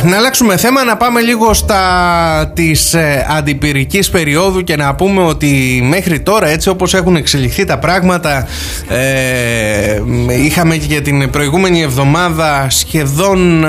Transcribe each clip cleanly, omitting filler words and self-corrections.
Να αλλάξουμε θέμα, να πάμε λίγο στα της αντιπυρικής περίοδου και να πούμε ότι μέχρι τώρα, έτσι όπως έχουν εξελιχθεί τα πράγματα, είχαμε και την προηγούμενη εβδομάδα σχεδόν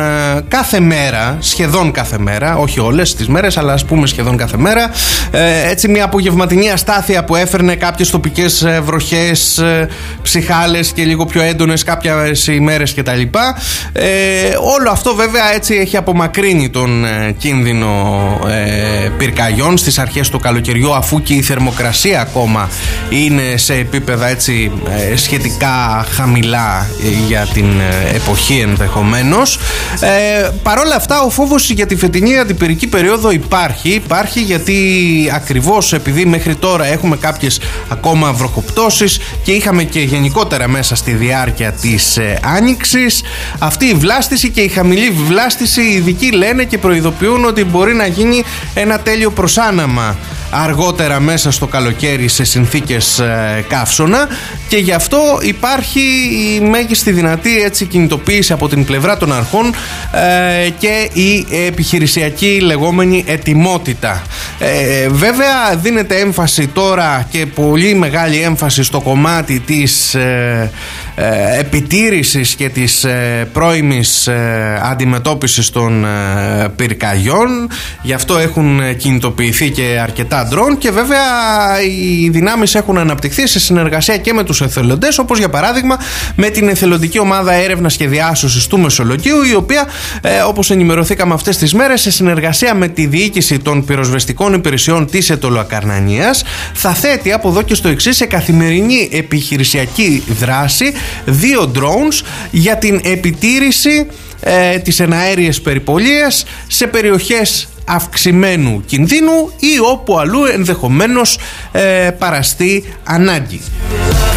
κάθε μέρα, όχι όλες τις μέρες, αλλά ας πούμε σχεδόν κάθε μέρα, έτσι μια απογευματινή αστάθεια που έφερνε κάποιες τοπικές βροχές, ψυχάλες και λίγο πιο έντονες κάποιες ημέρες κτλ. Όλο αυτό βέβαια έτσι έχει απομακρύνει τον κίνδυνο πυρκαγιών στις αρχές του καλοκαιριού, αφού και η θερμοκρασία ακόμα είναι σε επίπεδα έτσι σχετικά χαμηλά για την εποχή ενδεχομένως. Παρόλα αυτά ο φόβος για τη φετινή αντιπυρική περίοδο υπάρχει γιατί ακριβώς επειδή μέχρι τώρα έχουμε κάποιες ακόμα βροχοπτώσεις και είχαμε και γενικότερα μέσα στη διάρκεια της άνοιξης αυτή η βλάστηση και η χαμηλή βλάστηση, οι ειδικοί λένε και προειδοποιούν ότι μπορεί να γίνει ένα τέλειο προσάναμα αργότερα μέσα στο καλοκαίρι σε συνθήκες καύσωνα, και γι' αυτό υπάρχει η μέγιστη δυνατή έτσι κινητοποίηση από την πλευρά των αρχών και η επιχειρησιακή λεγόμενη ετοιμότητα. Βέβαια δίνεται έμφαση τώρα και πολύ μεγάλη έμφαση στο κομμάτι της επιτήρησης και της πρώιμης αντιμετώπισης των πυρκαγιών. Γι' αυτό έχουν κινητοποιηθεί και αρκετά ντρόν και βέβαια οι δυνάμεις έχουν αναπτυχθεί σε συνεργασία και με τους εθελοντές, όπως για παράδειγμα με την εθελοντική ομάδα έρευνας και διάσωσης του Μεσολογγίου, η οποία όπως ενημερωθήκαμε αυτές τις μέρες, σε συνεργασία με τη διοίκηση των πυροσβεστικών υπηρεσιών της Αιτωλοακαρνανίας, θα θέτει από εδώ και στο εξής σε καθημερινή επιχειρησιακή δράση 2 drones για την επιτήρηση της εναέριες περιπολίας σε περιοχές αυξημένου κινδύνου ή όπου αλλού ενδεχομένως παραστεί ανάγκη.